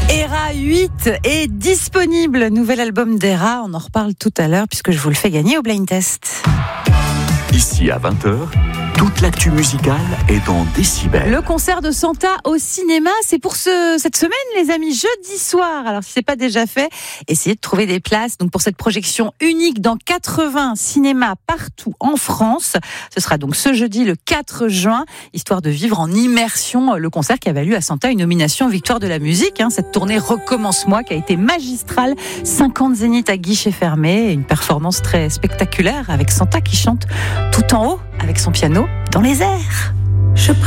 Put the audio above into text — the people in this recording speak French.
Era 8 est disponible. Nouvel album d'Era. On en reparle tout à l'heure puisque je vous le fais gagner au Blind Test. Ici à 20h, toute l'actu musicale est dans Décibel. Le concert de Santa au cinéma, c'est pour cette semaine, les amis, jeudi soir. Alors, si c'est pas déjà fait, essayez de trouver des places. Donc, pour cette projection unique dans 80 cinémas partout en France, ce sera donc ce jeudi, le 4 juin, histoire de vivre en immersion le concert qui a valu à Santa une nomination aux Victoires de la musique. Cette tournée Recommence-moi qui a été magistrale, 50 zéniths à guichet fermé, et une performance très spectaculaire avec Santa qui chante tout en haut avec son piano dans les airs.